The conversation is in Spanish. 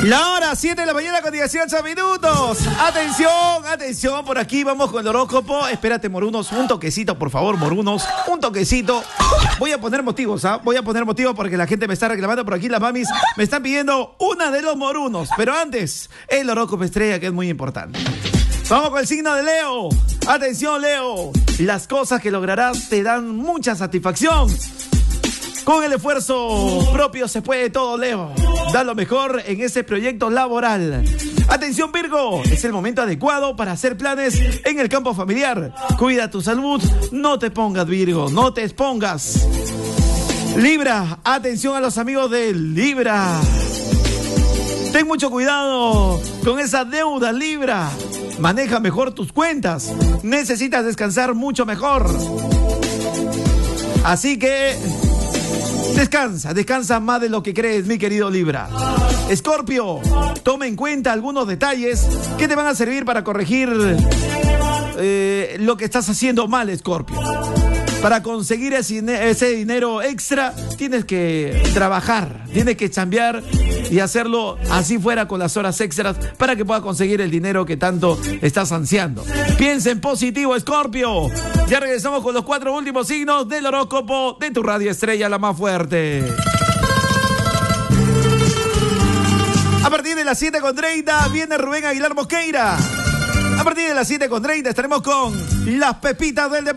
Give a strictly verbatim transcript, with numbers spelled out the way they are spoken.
La hora, siete de la mañana con dieciocho minutos. Atención, atención, por aquí vamos con el horóscopo. Espérate, morunos, un toquecito, por favor, morunos, un toquecito. Voy a poner motivos, ¿ah? Voy a poner motivos porque la gente me está reclamando por aquí, las mamis me están pidiendo una de los morunos. Pero antes, el horóscopo estrella, que es muy importante. Vamos con el signo de Leo. Atención, Leo. Las cosas que lograrás te dan mucha satisfacción. Con el esfuerzo propio se puede todo, Leo. Da lo mejor en ese proyecto laboral. Atención, Virgo. Es el momento adecuado para hacer planes en el campo familiar. Cuida tu salud. No te pongas, Virgo. No te expongas. Libra. Atención a los amigos de Libra. Ten mucho cuidado con esa deuda, Libra. Maneja mejor tus cuentas. Necesitas descansar mucho mejor. Así que descansa, descansa más de lo que crees, mi querido Libra. Escorpio, toma en cuenta algunos detalles que te van a servir para corregir eh, lo que estás haciendo mal, Escorpio. Para conseguir ese, ese dinero extra, tienes que trabajar, tienes que chambear y hacerlo así fuera con las horas extras para que puedas conseguir el dinero que tanto estás ansiando. Piensa en positivo, Escorpio. Ya regresamos con los cuatro últimos signos del horóscopo de tu radio estrella, la más fuerte. A partir de las siete con treinta viene Rubén Aguilar Mosqueira. A partir de las siete con treinta estaremos con las pepitas del deporte.